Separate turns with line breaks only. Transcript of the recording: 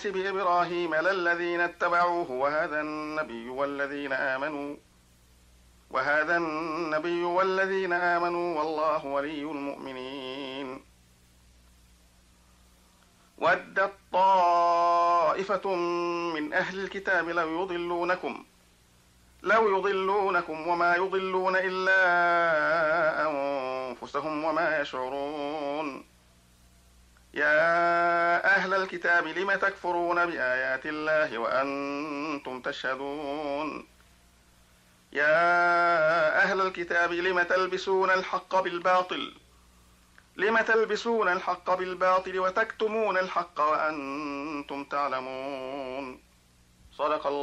البيت بإبراهيم للذين اتبعوه وهذا النبي والذين آمنوا والله ولي المؤمنين. ودت طائفة من أهل الكتاب لو يضلونكم وما يضلون إلا أنفسهم وما يشعرون. يا أهل الكتاب لم تكفرون بآيات الله وأنتم تشهدون. يا أهل الكتاب لم تلبسون الحق بالباطل وتكتمون الحق وأنتم تعلمون. صدق الله.